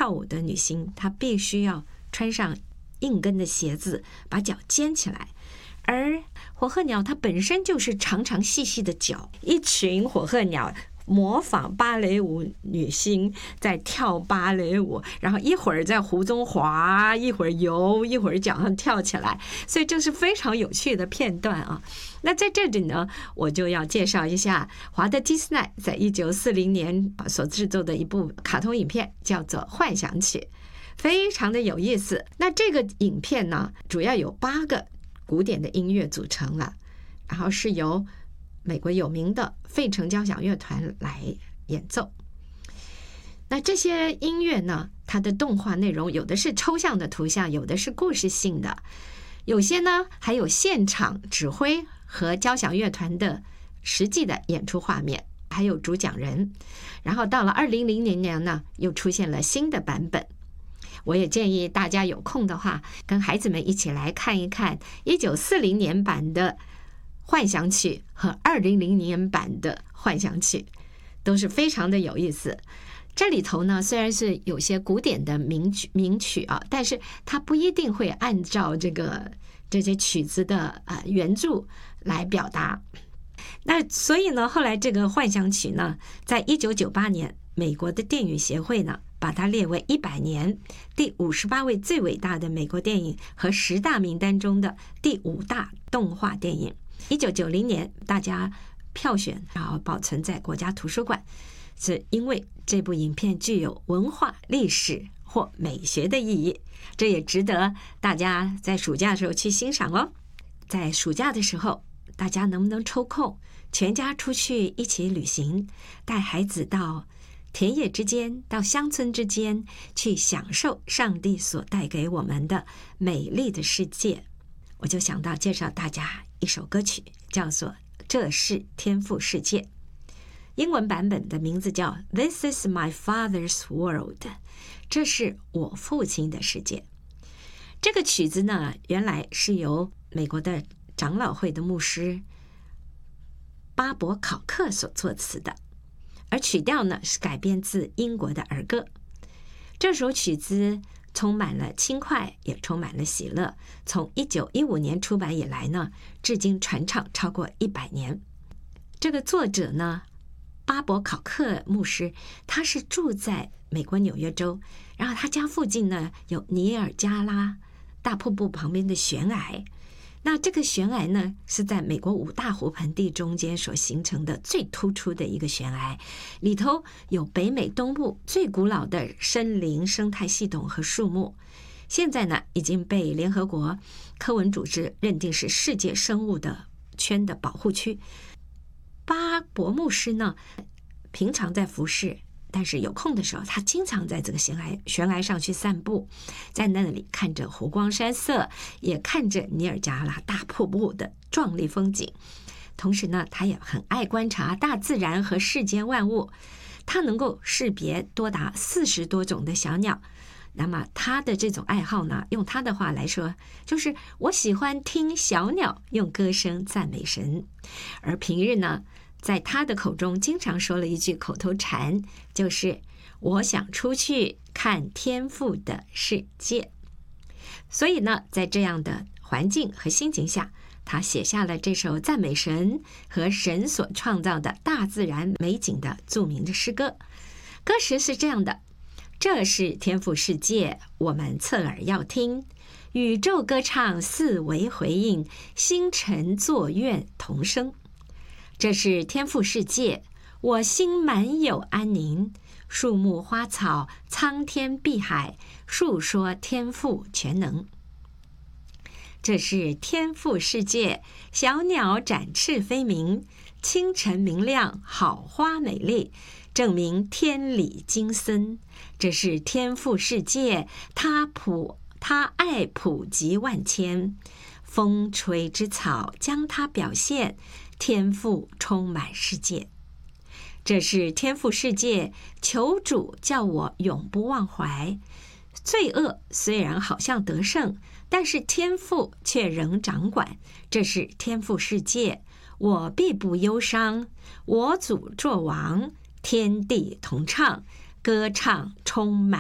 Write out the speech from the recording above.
跳舞的女星，她必须要穿上硬跟的鞋子，把脚尖起来。而火鹤鸟它本身就是长长细细的脚，一群火鹤鸟模仿芭蕾舞女星在跳芭蕾舞，然后一会儿在湖中滑，一会儿游，一会儿脚上跳起来，所以这是非常有趣的片段啊。那在这里呢，我就要介绍一下华特迪士尼在1940年所制作的一部卡通影片，叫做《幻想曲》，非常的有意思。那这个影片呢，主要有8个古典的音乐组成了，然后是由美国有名的费城交响乐团来演奏。那这些音乐呢，它的动画内容有的是抽象的图像，有的是故事性的，有些呢还有现场指挥和交响乐团的实际的演出画面，还有主讲人。然后到了2000年呢，又出现了新的版本。我也建议大家有空的话，跟孩子们一起来看一看1940年版的幻想曲和2000年版的幻想曲，都是非常的有意思。这里头呢，虽然是有些古典的名曲啊，但是它不一定会按照这些曲子的原著来表达。那所以呢，后来这个幻想曲呢，在1998年，美国的电影协会呢，把它列为100年第58位最伟大的美国电影和10大名单中的第5大动画电影。1990年大家票选，然后保存在国家图书馆，是因为这部影片具有文化、历史或美学的意义，这也值得大家在暑假的时候去欣赏哦。在暑假的时候，大家能不能抽空全家出去一起旅行，带孩子到田野之间，到乡村之间，去享受上帝所带给我们的美丽的世界？我就想到介绍大家一首歌曲，叫做《这是天父世界》，英文版本的名字叫 This is my father's world， 这是我父亲的世界。这个曲子呢，原来是由美国的长老会的牧师巴伯考克所作词的，而曲调呢是改编自英国的儿歌。这首曲子充满了轻快，也充满了喜乐。从1915年出版以来呢，至今传唱超过100年。这个作者呢，巴伯考克牧师，他是住在美国纽约州，然后他家附近呢有尼尔加拉大瀑布旁边的悬崖。那这个悬崖呢，是在美国5大湖盆地中间所形成的最突出的一个悬崖，里头有北美东部最古老的森林生态系统和树木。现在呢，已经被联合国科文组织认定是世界生物的圈的保护区。巴伯牧师呢，平常在服侍，但是有空的时候，他经常在这个悬崖上去散步，在那里看着湖光山色，也看着尼尔加拉大瀑布的壮丽风景。同时呢，他也很爱观察大自然和世间万物，他能够识别多达40多种的小鸟。那么他的这种爱好呢，用他的话来说，就是我喜欢听小鸟用歌声赞美神。而平日呢，在他的口中经常说了一句口头禅，就是我想出去看天父的世界。所以呢，在这样的环境和心情下，他写下了这首赞美神和神所创造的大自然美景的著名的诗歌。歌词是这样的：这是天父世界，我们侧耳要听，宇宙歌唱四维回应，星辰作乐同声。这是天父世界，我心满有安宁，树木花草苍天碧海，述说天父全能。这是天父世界，小鸟展翅飞鸣，清晨明亮，好花美丽，证明天理经森。这是天父世界，他爱普及万千，风吹之草将它表现，天父充满世界。这是天父世界，求主叫我永不忘怀。罪恶虽然好像得胜，但是天父却仍掌管。这是天父世界，我必不忧伤。我主作王，天地同唱，歌唱充满